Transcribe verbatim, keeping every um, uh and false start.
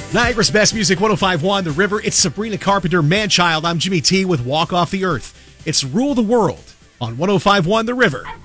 Niagara's Best Music one oh five point one, The River. It's Sabrina Carpenter, Manchild. I'm Jimmy T with Walk Off the Earth. It's Rule the World on one oh five point one, The River.